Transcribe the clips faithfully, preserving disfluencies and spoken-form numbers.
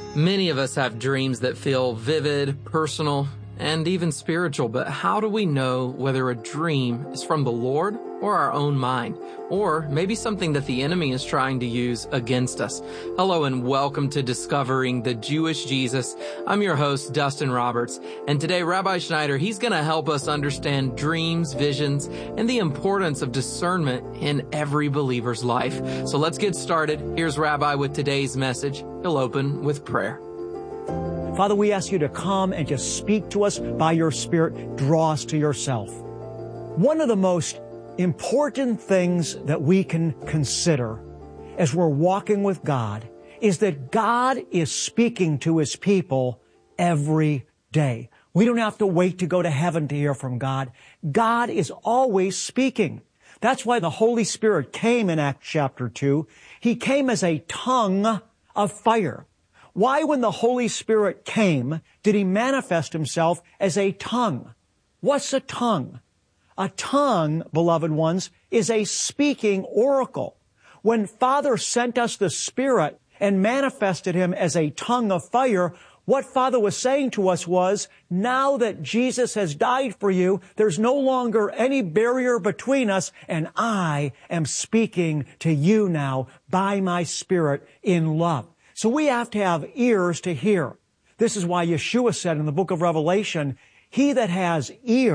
Many of us have dreams that feel vivid, personal, and even spiritual, but how do we know whether a dream is from the Lord or our own mind, or maybe something that the enemy is trying to use against us? Hello and welcome to Discovering the Jewish Jesus. I'm your host, Dustin Roberts, and today Rabbi Schneider, he's going to help us understand dreams, visions, and the importance of discernment in every believer's life. So let's get started. Here's Rabbi with today's message. He'll open with prayer. Father, we ask you to come and just speak to us by your Spirit. Draw us to yourself. One of the most important things that we can consider as we're walking with God is that God is speaking to His people every day. We don't have to wait to go to heaven to hear from God. God is always speaking. That's why the Holy Spirit came in Acts chapter two. He came as a tongue of fire. Why, when the Holy Spirit came, did He manifest Himself as a tongue? What's a tongue? A tongue, beloved ones, is a speaking oracle. When Father sent us the Spirit and manifested Him as a tongue of fire, what Father was saying to us was, now that Jesus has died for you, there's no longer any barrier between us, and I am speaking to you now by my Spirit in love. So we have to have ears to hear. This is why Yeshua said in the book of Revelation, he that has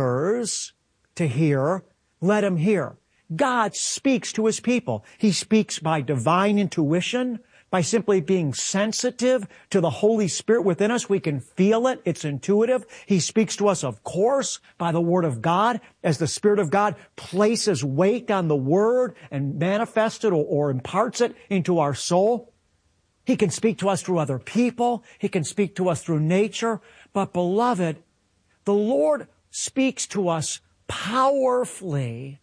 ears to hear, let him hear. God speaks to His people. He speaks by divine intuition, by simply being sensitive to the Holy Spirit within us. We can feel it. It's intuitive. He speaks to us, of course, by the Word of God, as the Spirit of God places weight on the Word and manifests it or, or imparts it into our soul. He can speak to us through other people. He can speak to us through nature. But beloved, the Lord speaks to us powerfully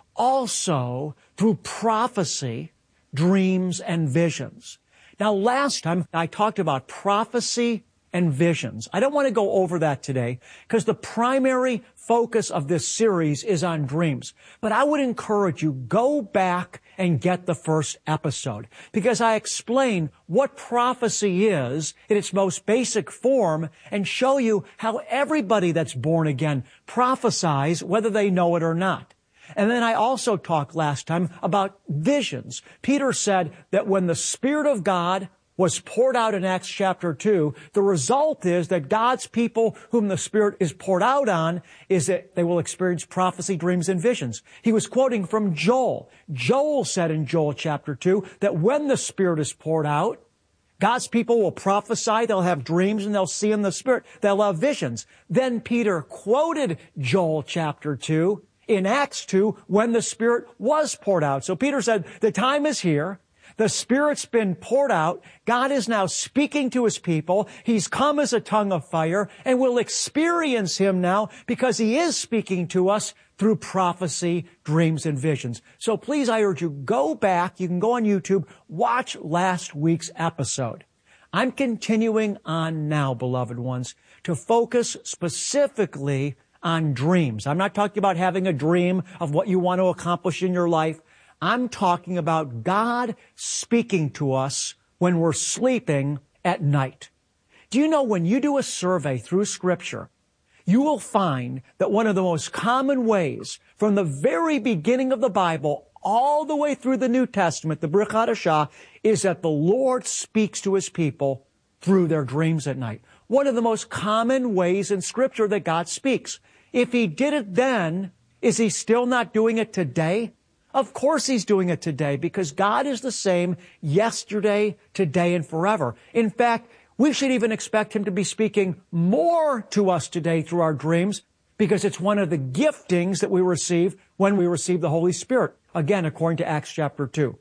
also through prophecy, dreams, and visions. Now, last time I talked about prophecy and visions. I don't want to go over that today because the primary focus of this series is on dreams. But I would encourage you, go back and get the first episode because I explain what prophecy is in its most basic form and show you how everybody that's born again prophesies whether they know it or not. And then I also talked last time about visions. Peter said that when the Spirit of God was poured out in Acts chapter two, the result is that God's people whom the Spirit is poured out on is that they will experience prophecy, dreams, and visions. He was quoting from Joel. Joel said in Joel chapter two that when the Spirit is poured out, God's people will prophesy, they'll have dreams, and they'll see in the Spirit. They'll have visions. Then Peter quoted Joel chapter two in Acts two when the Spirit was poured out. So Peter said, the time is here. The Spirit's been poured out. God is now speaking to His people. He's come as a tongue of fire, and we'll experience Him now because He is speaking to us through prophecy, dreams, and visions. So please, I urge you, go back. You can go on YouTube, watch last week's episode. I'm continuing on now, beloved ones, to focus specifically on dreams. I'm not talking about having a dream of what you want to accomplish in your life. I'm talking about God speaking to us when we're sleeping at night. Do you know when you do a survey through Scripture, you will find that one of the most common ways from the very beginning of the Bible all the way through the New Testament, the Brit Hadashah, is that the Lord speaks to His people through their dreams at night. One of the most common ways in Scripture that God speaks. If He did it then, is He still not doing it today? Of course He's doing it today because God is the same yesterday, today, and forever. In fact, we should even expect Him to be speaking more to us today through our dreams because it's one of the giftings that we receive when we receive the Holy Spirit. Again, according to Acts chapter two.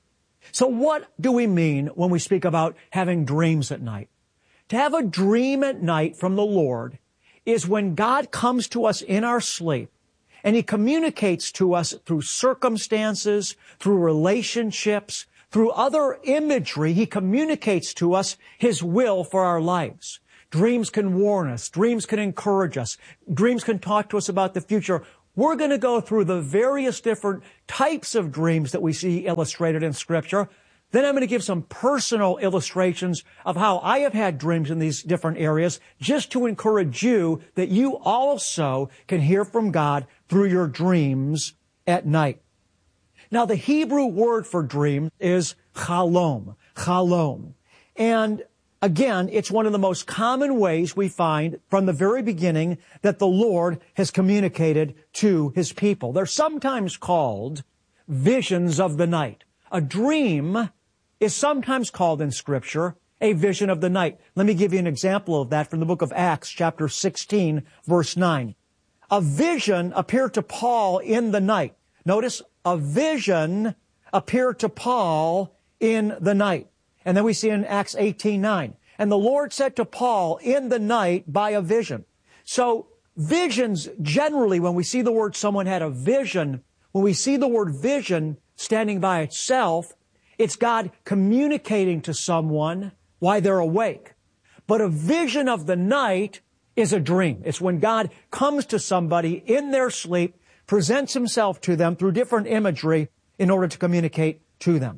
So what do we mean when we speak about having dreams at night? To have a dream at night from the Lord is when God comes to us in our sleep and He communicates to us through circumstances, through relationships, through other imagery. He communicates to us His will for our lives. Dreams can warn us. Dreams can encourage us. Dreams can talk to us about the future. We're going to go through the various different types of dreams that we see illustrated in Scripture. Then I'm going to give some personal illustrations of how I have had dreams in these different areas, just to encourage you that you also can hear from God through your dreams at night. Now, the Hebrew word for dream is chalom, chalom. And again, it's one of the most common ways we find from the very beginning that the Lord has communicated to His people. They're sometimes called visions of the night. A dream is sometimes called in Scripture a vision of the night. Let me give you an example of that from the book of Acts, chapter sixteen, verse nine. A vision appeared to Paul in the night. Notice, a vision appeared to Paul in the night. And then we see in Acts eighteen nine, and the Lord said to Paul in the night by a vision. So visions, generally, when we see the word someone had a vision, when we see the word vision standing by itself, it's God communicating to someone while they're awake. But a vision of the night is a dream. It's when God comes to somebody in their sleep, presents Himself to them through different imagery in order to communicate to them.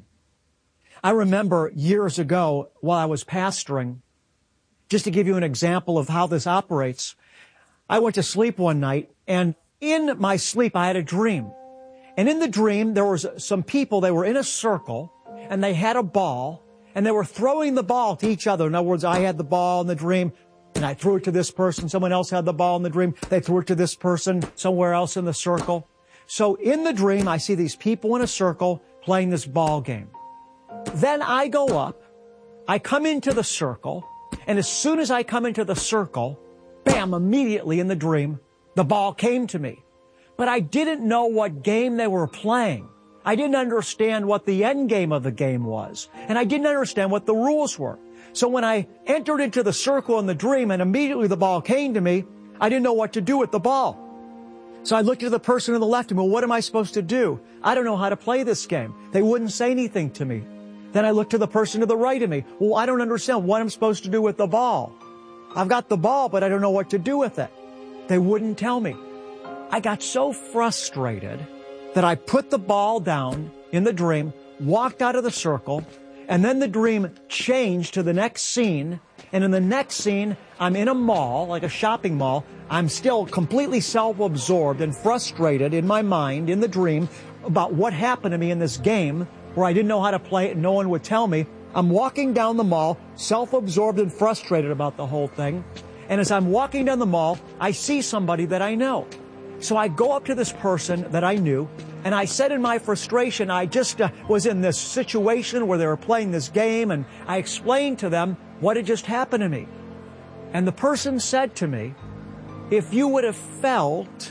I remember years ago while I was pastoring, just to give you an example of how this operates, I went to sleep one night, and in my sleep I had a dream. And in the dream, there was some people, they were in a circle, and they had a ball, and they were throwing the ball to each other. In other words, I had the ball in the dream, and I threw it to this person. Someone else had the ball in the dream. They threw it to this person somewhere else in the circle. So in the dream, I see these people in a circle playing this ball game. Then I go up, I come into the circle, and as soon as I come into the circle, bam, immediately in the dream, the ball came to me. But I didn't know what game they were playing. I didn't understand what the end game of the game was. And I didn't understand what the rules were. So when I entered into the circle in the dream and immediately the ball came to me, I didn't know what to do with the ball. So I looked at the person on the left of me, well, what am I supposed to do? I don't know how to play this game. They wouldn't say anything to me. Then I looked to the person to the right of me. Well, I don't understand what I'm supposed to do with the ball. I've got the ball, but I don't know what to do with it. They wouldn't tell me. I got so frustrated that I put the ball down in the dream, walked out of the circle, and then the dream changed to the next scene. And in the next scene, I'm in a mall, like a shopping mall. I'm still completely self-absorbed and frustrated in my mind, in the dream, about what happened to me in this game where I didn't know how to play it and no one would tell me. I'm walking down the mall, self-absorbed and frustrated about the whole thing. And as I'm walking down the mall, I see somebody that I know. So I go up to this person that I knew, and I said in my frustration, I just uh, was in this situation where they were playing this game, and I explained to them what had just happened to me. And the person said to me, if you would have felt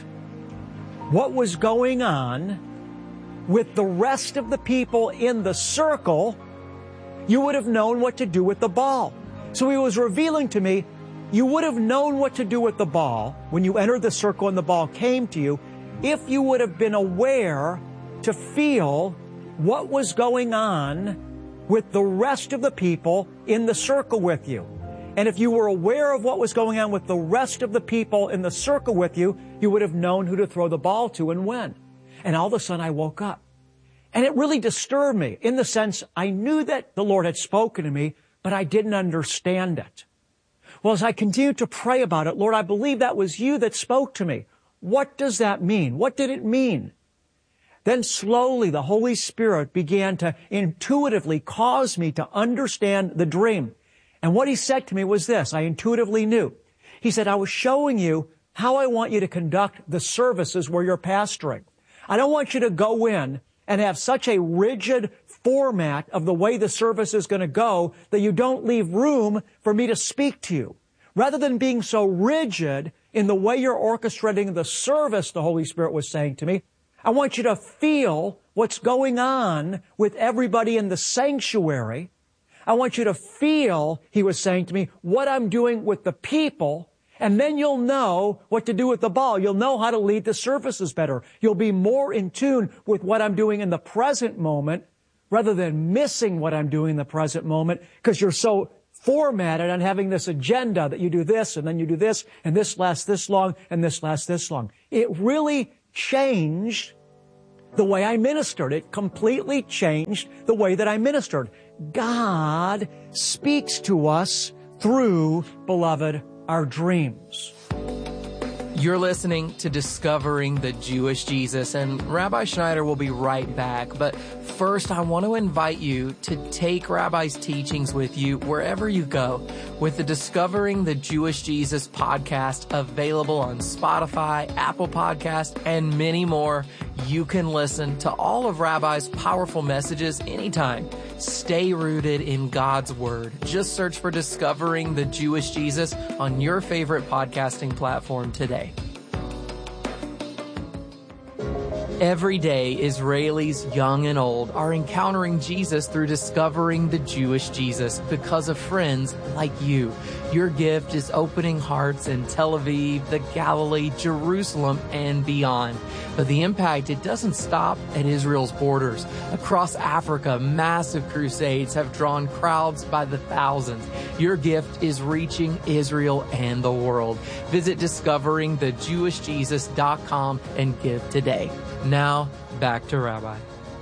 what was going on with the rest of the people in the circle, you would have known what to do with the ball. So he was revealing to me, you would have known what to do with the ball when you entered the circle and the ball came to you if you would have been aware to feel what was going on with the rest of the people in the circle with you. And if you were aware of what was going on with the rest of the people in the circle with you, you would have known who to throw the ball to and when. And all of a sudden I woke up. And it really disturbed me in the sense I knew that the Lord had spoken to me, but I didn't understand it. Well, as I continued to pray about it, Lord, I believe that was you that spoke to me. What does that mean? What did it mean? Then slowly the Holy Spirit began to intuitively cause me to understand the dream. And what He said to me was this, I intuitively knew. He said, I was showing you how I want you to conduct the services where you're pastoring. I don't want you to go in and have such a rigid format of the way the service is going to go that you don't leave room for me to speak to you. Rather than being so rigid in the way you're orchestrating the service, the Holy Spirit was saying to me, I want you to feel what's going on with everybody in the sanctuary. I want you to feel, He was saying to me, what I'm doing with the people, and then you'll know what to do with the ball. You'll know how to lead the services better. You'll be more in tune with what I'm doing in the present moment rather than missing what I'm doing in the present moment because you're so formatted on having this agenda that you do this and then you do this and this lasts this long and this lasts this long. It really changed the way I ministered. It completely changed the way that I ministered. God speaks to us through, beloved, our dreams. You're listening to Discovering the Jewish Jesus, and Rabbi Schneider will be right back. But first, I want to invite you to take Rabbi's teachings with you wherever you go, with the Discovering the Jewish Jesus podcast available on Spotify, Apple Podcast, and many more. You can listen to all of Rabbi's powerful messages anytime. Stay rooted in God's Word. Just search for Discovering the Jewish Jesus on your favorite podcasting platform today. Every day, Israelis young and old are encountering Jesus through Discovering the Jewish Jesus because of friends like you. Your gift is opening hearts in Tel Aviv, the Galilee, Jerusalem, and beyond. But the impact, it doesn't stop at Israel's borders. Across Africa, massive crusades have drawn crowds by the thousands. Your gift is reaching Israel and the world. Visit discovering the jewish jesus dot com and give today. Now, back to Rabbi.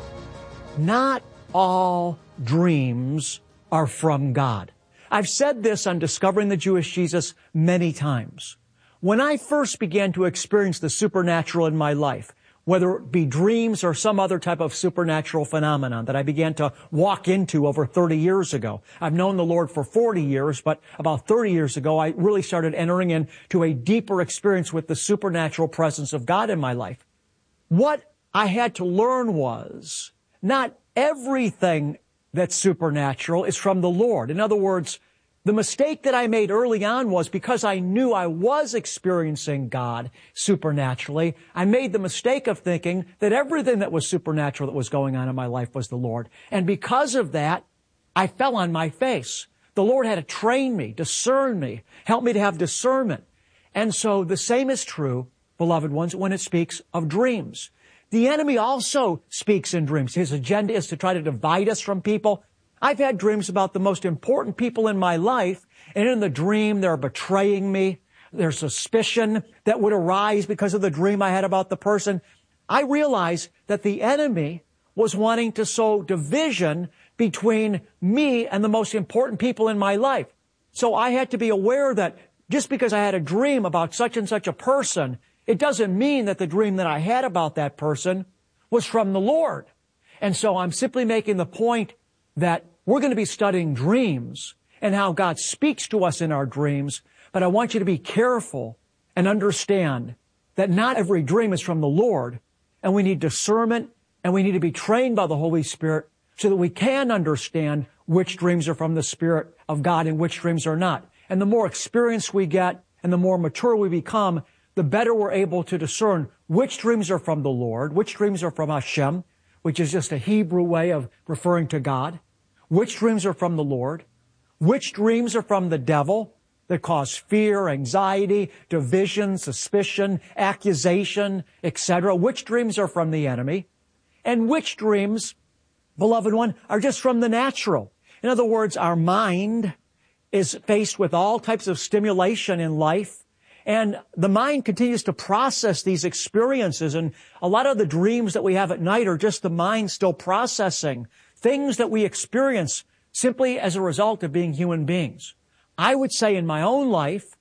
Not all dreams are from God. I've said this on Discovering the Jewish Jesus many times. When I first began to experience the supernatural in my life, whether it be dreams or some other type of supernatural phenomenon that I began to walk into over thirty years ago. I've known the Lord for forty years, but about thirty years ago, I really started entering into a deeper experience with the supernatural presence of God in my life. What I had to learn was not everything that's supernatural is from the Lord. In other words, the mistake that I made early on was because I knew I was experiencing God supernaturally, I made the mistake of thinking that everything that was supernatural that was going on in my life was the Lord. And because of that, I fell on my face. The Lord had to train me, discern me, help me to have discernment. And so the same is true, beloved ones, when it speaks of dreams. The enemy also speaks in dreams. His agenda is to try to divide us from people. I've had dreams about the most important people in my life, and in the dream they're betraying me. There's suspicion that would arise because of the dream I had about the person. I realized that the enemy was wanting to sow division between me and the most important people in my life. So I had to be aware that just because I had a dream about such and such a person, it doesn't mean that the dream that I had about that person was from the Lord. And so I'm simply making the point that we're going to be studying dreams and how God speaks to us in our dreams, but I want you to be careful and understand that not every dream is from the Lord, and we need discernment, and we need to be trained by the Holy Spirit so that we can understand which dreams are from the Spirit of God and which dreams are not. And the more experience we get and the more mature we become, the better we're able to discern which dreams are from the Lord, which dreams are from Hashem, which is just a Hebrew way of referring to God, which dreams are from the Lord, which dreams are from the devil that cause fear, anxiety, division, suspicion, accusation, et cetera, which dreams are from the enemy, and which dreams, beloved one, are just from the natural. In other words, our mind is faced with all types of stimulation in life, and the mind continues to process these experiences, and a lot of the dreams that we have at night are just the mind still processing things that we experience simply as a result of being human beings. I would say in my own life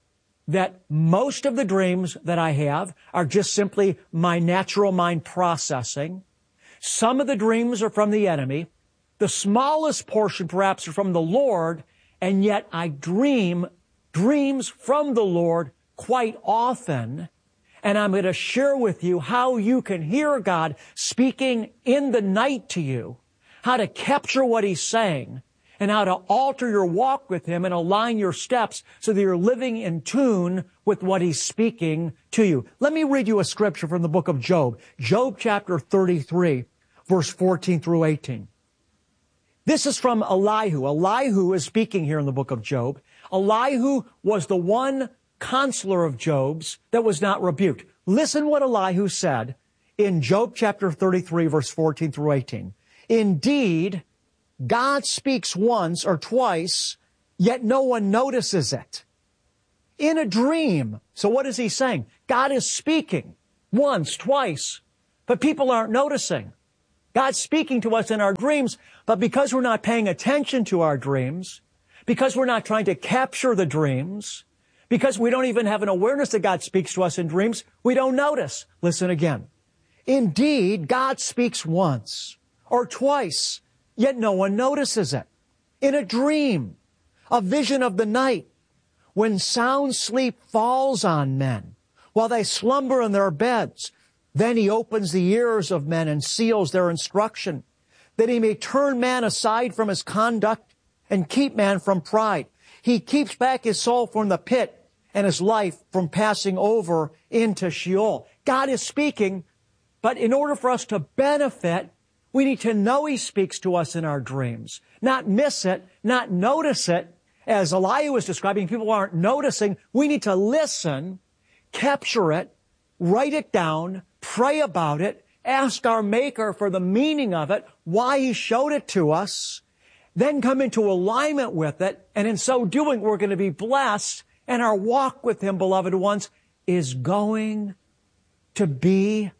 that most of the dreams that I have are just simply my natural mind processing. Some of the dreams are from the enemy. The smallest portion perhaps are from the Lord, and yet I dream dreams from the Lord quite often. And I'm going to share with you how you can hear God speaking in the night to you, how to capture what He's saying, and how to alter your walk with Him and align your steps so that you're living in tune with what He's speaking to you. Let me read you a scripture from the book of Job. Job chapter thirty-three, verse fourteen through eighteen. This is from Elihu. Elihu is speaking here in the book of Job. Elihu was the one counselor of Job's that was not rebuked. Listen what Elihu said in Job chapter thirty-three, verse fourteen through eighteen. Indeed, God speaks once or twice, yet no one notices it. In a dream. So what is he saying? God is speaking once, twice, But people aren't noticing. God's speaking to us in our dreams, but because we're not paying attention to our dreams, because we're not trying to capture the dreams, because we don't even have an awareness that God speaks to us in dreams, we don't notice. Listen again. Indeed, God speaks once or twice, yet no one notices it. In a dream, a vision of the night, when sound sleep falls on men, while they slumber in their beds, then he opens the ears of men and seals their instruction, that he may turn man aside from his conduct and keep man from pride. He keeps back his soul from the pit and his life from passing over into Sheol. God is speaking, but in order for us to benefit, we need to know he speaks to us in our dreams, not miss it, not notice it. As Elihu was describing, people aren't noticing. We need to listen, capture it, write it down, pray about it, ask our Maker for the meaning of it, why he showed it to us, then come into alignment with it, and in so doing, we're going to be blessed, and our walk with him, beloved ones, is going to be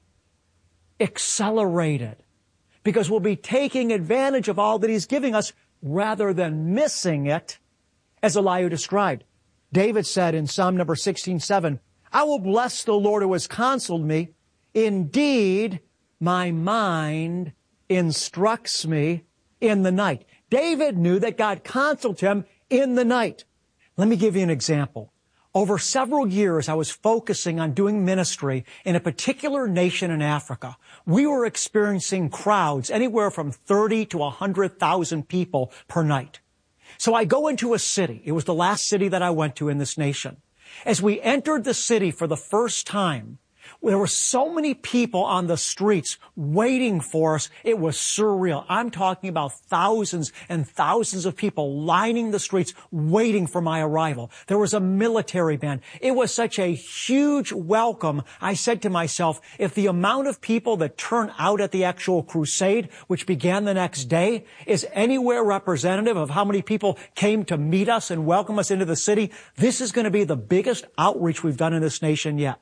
accelerated, because we'll be taking advantage of all that he's giving us rather than missing it, as Elihu described. David said in Psalm number sixteen seven, I will bless the Lord who has counseled me. Indeed, my mind instructs me in the night. David knew that God counseled him in the night. Let me give you an example. Over several years, I was focusing on doing ministry in a particular nation in Africa. We were experiencing crowds anywhere from thirty to one hundred thousand people per night. So I go into a city. It was the last city that I went to in this nation. As we entered the city for the first time, there were so many people on the streets waiting for us. It was surreal. I'm talking about thousands and thousands of people lining the streets waiting for my arrival. There was a military band. It was such a huge welcome. I said to myself, if the amount of people that turn out at the actual crusade, which began the next day, is anywhere representative of how many people came to meet us and welcome us into the city, this is going to be the biggest outreach we've done in this nation yet.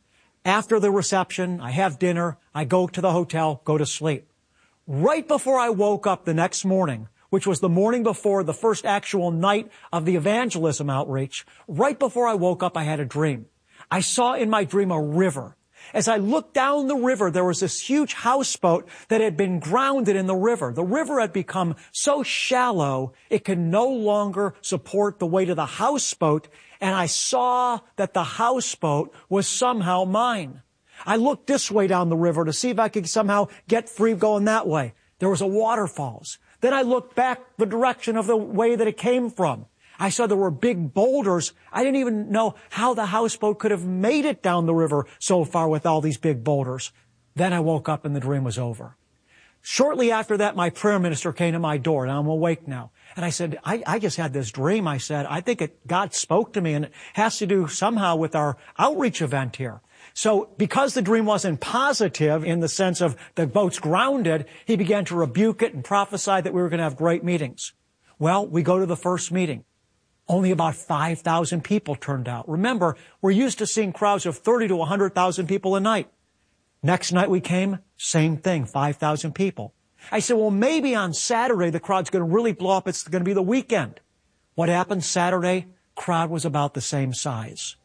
After the reception, I have dinner, I go to the hotel, go to sleep. Right before I woke up the next morning, which was the morning before the first actual night of the evangelism outreach, right before I woke up, I had a dream. I saw in my dream a river. As I looked down the river, there was this huge houseboat that had been grounded in the river. The river had become so shallow, it could no longer support the weight of the houseboat, and I saw that the houseboat was somehow mine. I looked this way down the river to see if I could somehow get free going that way. There was a waterfalls. Then I looked back the direction of the way that it came from. I saw there were big boulders. I didn't even know how the houseboat could have made it down the river so far with all these big boulders. Then I woke up and the dream was over. Shortly after that, my prayer minister came to my door, and I'm awake now. And I said, I, I just had this dream. I said, I think it, God spoke to me, and it has to do somehow with our outreach event here. So because the dream wasn't positive in the sense of the boat's grounded, he began to rebuke it and prophesy that we were going to have great meetings. Well, we go to the first meeting. Only about five thousand people turned out. Remember, we're used to seeing crowds of thirty to one hundred thousand people a night. Next night we came, same thing, five thousand people. I said, well, maybe on Saturday the crowd's going to really blow up. It's going to be the weekend. What happened Saturday? Crowd was about the same size.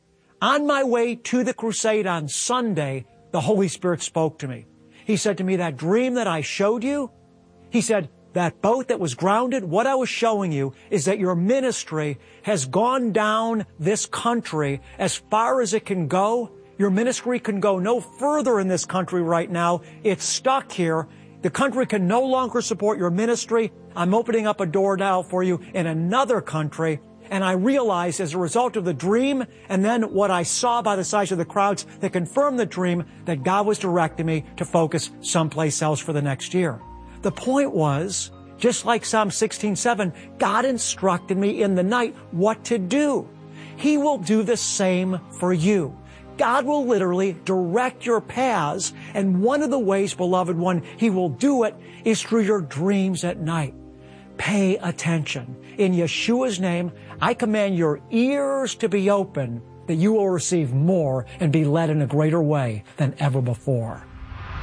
On my way to the crusade on Sunday, the Holy Spirit spoke to me. He said to me, that dream that I showed you, he said, that boat that was grounded, what I was showing you is that your ministry has gone down this country as far as it can go. Your ministry can go no further in this country right now. It's stuck here. The country can no longer support your ministry. I'm opening up a door now for you in another country. And I realized as a result of the dream and then what I saw by the size of the crowds that confirmed the dream that God was directing me to focus someplace else for the next year. The point was, just like Psalm sixteen seven, God instructed me in the night what to do. He will do the same for you. God will literally direct your paths, and one of the ways, beloved one, He will do it is through your dreams at night. Pay attention. In Yeshua's name, I command your ears to be open, that you will receive more and be led in a greater way than ever before.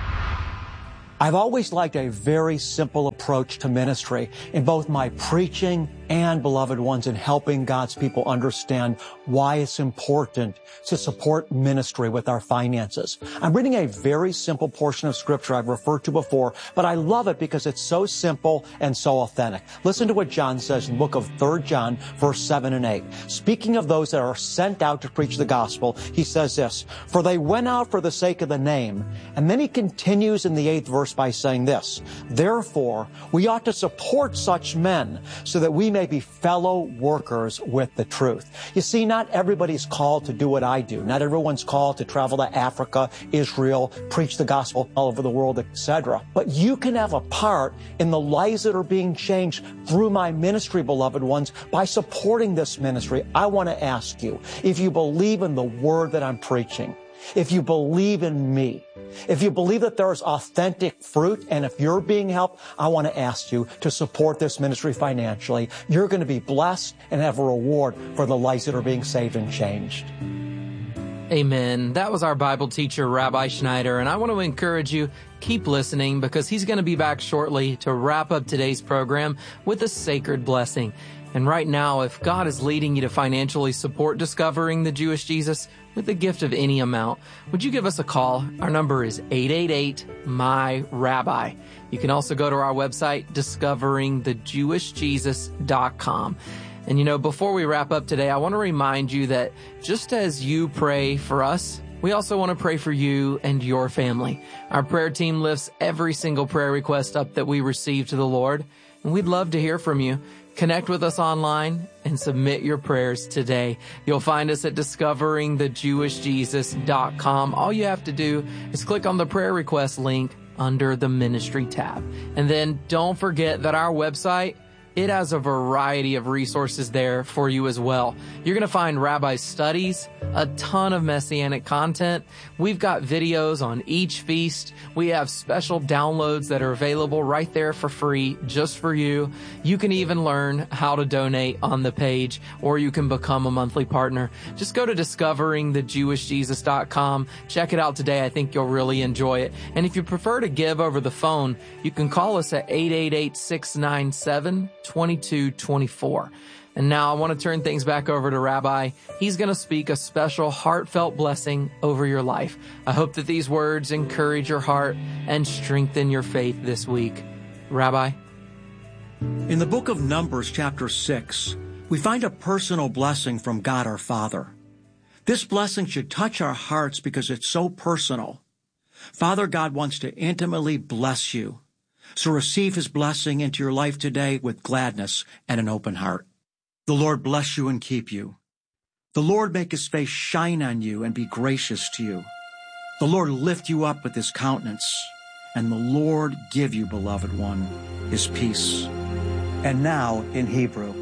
I've always liked a very simple approach to ministry in both my preaching and, beloved ones, in helping God's people understand why it's important to support ministry with our finances. I'm reading a very simple portion of Scripture I've referred to before, but I love it because it's so simple and so authentic. Listen to what John says in the book of Third John, verse seven and eight. Speaking of those that are sent out to preach the gospel, he says this, "For they went out for the sake of the name." And then he continues in the eighth verse by saying this, "Therefore, we ought to support such men so that we may be fellow workers with the truth." You see, not everybody's called to do what I do. Not everyone's called to travel to Africa, Israel, preach the gospel all over the world, et cetera. But you can have a part in the lives that are being changed through my ministry, beloved ones, by supporting this ministry. I want to ask you, if you believe in the word that I'm preaching, if you believe in me, if you believe that there's authentic fruit, and if you're being helped, I want to ask you to support this ministry financially. You're going to be blessed and have a reward for the lives that are being saved and changed. Amen. That was our Bible teacher, Rabbi Schneider, and I want to encourage you, keep listening because he's going to be back shortly to wrap up today's program with a sacred blessing. And right now, if God is leading you to financially support Discovering the Jewish Jesus with a gift of any amount, would you give us a call? Our number is eight eight eight, M Y, Rabbi. You can also go to our website, discovering the jewish jesus dot com. And you know, before we wrap up today, I want to remind you that just as you pray for us, we also want to pray for you and your family. Our prayer team lifts every single prayer request up that we receive to the Lord, and we'd love to hear from you. Connect with us online and submit your prayers today. You'll find us at discovering the jewish jesus dot com. All you have to do is click on the prayer request link under the ministry tab. And then don't forget that our website, it has a variety of resources there for you as well. You're going to find Rabbi's studies, a ton of Messianic content. We've got videos on each feast. We have special downloads that are available right there for free just for you. You can even learn how to donate on the page, or you can become a monthly partner. Just go to discovering the jewish jesus dot com. Check it out today. I think you'll really enjoy it. And if you prefer to give over the phone, you can call us at eight eight eight, six nine seven, two two two four. And now I want to turn things back over to Rabbi. He's going to speak a special heartfelt blessing over your life. I hope that these words encourage your heart and strengthen your faith this week. Rabbi? In the book of Numbers, chapter six, we find a personal blessing from God our Father. This blessing should touch our hearts because it's so personal. Father God wants to intimately bless you. So receive His blessing into your life today with gladness and an open heart. The Lord bless you and keep you. The Lord make His face shine on you and be gracious to you. The Lord lift you up with His countenance, and the Lord give you, beloved one, His peace. And now in Hebrew.